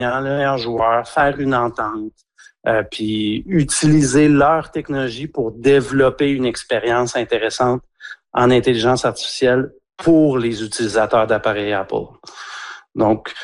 le meilleur joueur, faire une entente, puis utiliser leur technologie pour développer une expérience intéressante en intelligence artificielle pour les utilisateurs d'appareils Apple. Donc,